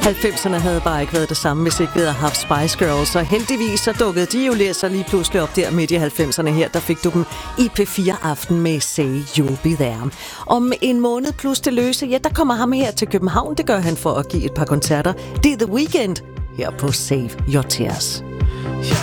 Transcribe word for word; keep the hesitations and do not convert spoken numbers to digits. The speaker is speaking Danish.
halvfemserne havde bare ikke været det samme, hvis ikke vi havde haft Spice Girls, og heldigvis så dukkede de jo læser lige pludselig op der midt i halvfemserne her, der fik du dem i P fire Aften med Say You'll Be There. Om en måned plus det løse, ja, der kommer ham her til København, det gør han for at give et par koncerter. Det er The Weeknd her på Save Your Tears.